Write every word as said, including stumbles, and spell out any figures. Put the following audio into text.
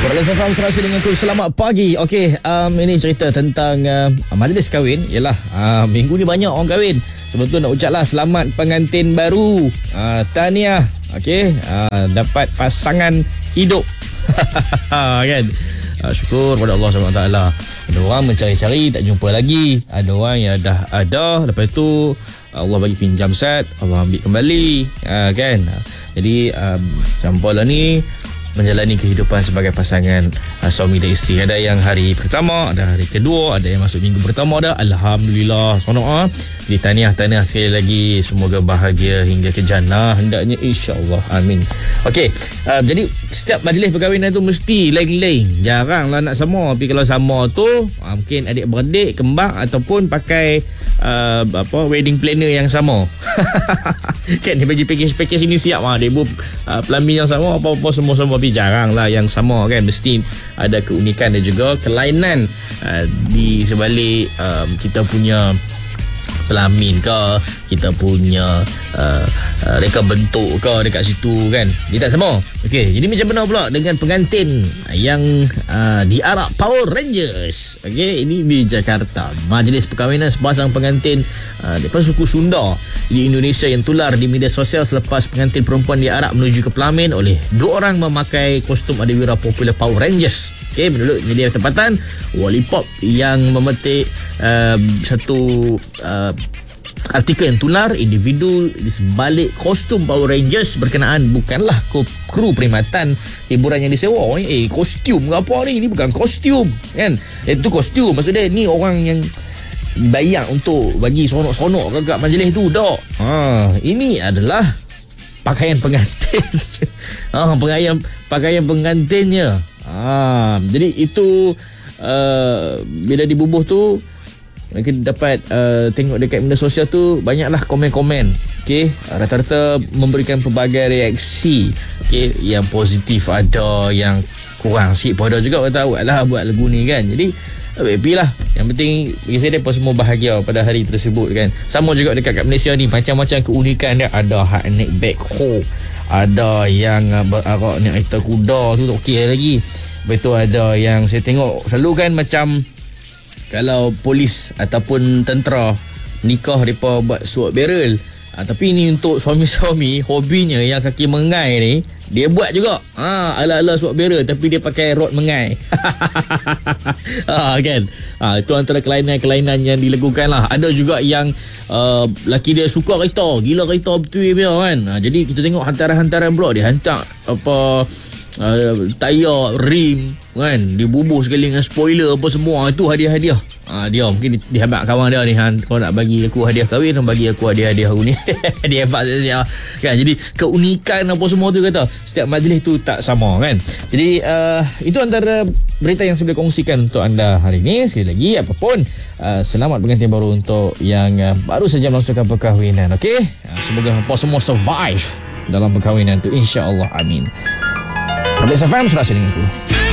Perlahan Faham serasa dengan aku. Selamat pagi. Okey, um, ini cerita tentang uh, majlis kahwin. Yalah, uh, minggu ni banyak orang kahwin. Sebab tu nak ucaplah selamat pengantin baru. uh, Tahniah. Okey, uh, dapat pasangan hidup. Kan? Uh, syukur kepada Allah subhanahu wa taala. Ada orang mencari-cari tak jumpa lagi. Ada orang yang dah ada, lepas tu Allah bagi pinjam set, Allah ambil kembali. uh, Kan? uh, Jadi um, campurlah ni menjalani kehidupan sebagai pasangan uh, suami dan isteri. Ada yang hari pertama, ada hari kedua, ada yang masuk minggu pertama dah. Alhamdulillah. Sonoa. Jadi tahniah-tahniah sekali lagi. Semoga bahagia hingga ke jannah hendaknya, insya-Allah. Amin. Okey, uh, jadi setiap majlis perkahwinan tu mesti lain-lain. Jaranglah nak sama. Tapi kalau sama tu uh, mungkin adik-beradik, kembar ataupun pakai uh, apa wedding planner yang sama. Kan dia bagi package-package ini siap ah. Dia buat uh, pelamin yang sama, apa-apa semua-semua. Tapi jarang lah yang sama kan. Mesti ada keunikan dan juga kelainan uh, di sebalik uh, kita punya pelamin ke, kita punya uh, uh, reka bentuk ke dekat situ kan. Dia tak sama. Okey, jadi macam mana pula dengan pengantin yang uh, diarak Power Rangers. Okey, ini di Jakarta. Majlis perkahwinan sepasang pengantin uh, daripada suku Sunda di Indonesia yang tular di media sosial selepas pengantin perempuan diarak menuju ke pelamin oleh dua orang memakai kostum adiwira popular Power Rangers. Okey, menurut media tempatan, Wallipop yang memetik uh, satu uh, artikel yang tular, individu di sebalik kostum Power Rangers berkenaan bukanlah kru perkhidmatan hiburan yang disewa. Eh, kostum ke apa ni? Ini bukan kostum kan? Itu kostum. Maksudnya ni orang yang bayar untuk bagi sonok-sonok kat majlis tu dak. Ha, ini adalah pakaian pengantin. Ha, pakaian pakaian pengantinnya. Ah, jadi itu uh, bila dibubuh tu kita dapat uh, tengok dekat media sosial tu banyaklah komen-komen. Okey, rata-rata memberikan pelbagai reaksi. Okey, yang positif ada, yang kurang sikit pun ada juga kata awaklah buat lagu ni kan. Jadi happy lah. Yang penting bagi saya mereka semua bahagia pada hari tersebut kan. Sama juga dekat kat Malaysia ni, macam-macam keunikan dia. Ada hak naik backhoe, ada yang uh, berakak naik kereta kuda tu okey lagi. Lepas tu ada yang saya tengok selalu kan macam kalau polis ataupun tentera nikah mereka buat suap barrel. Ha, tapi ni untuk suami-suami hobinya yang kaki mengai ni, dia buat juga. Ha, ala-ala suap barrel tapi dia pakai rod mengai. Ha, kan? Ha, itu antara kelainan-kelainan yang dilakukan lah. Ada juga yang uh, laki dia suka kereta, gila kereta betul dia kan. Ha, jadi kita tengok hantaran-hantaran pula dia hantar apa Uh, tayar, rim kan, dibubuh sekali dengan spoiler apa semua. Itu hadiah-hadiah. uh, Dia mungkin dihabak kawan dia ni, Han, kau nak bagi aku hadiah kahwin, bagi aku hadiah-hadiah aku ni. Dia hebat siap kan. Jadi keunikan apa semua tu kata setiap majlis tu tak sama kan. Jadi uh, itu antara berita yang saya boleh kongsikan untuk anda hari ini. Sekali lagi apapun, uh, selamat pengantin baru untuk yang uh, baru saja melangsungkan perkahwinan. Okey, uh, semoga apa semua survive dalam perkahwinan tu, insya-Allah. Amin. Perlahan Faham serasa dengan aku.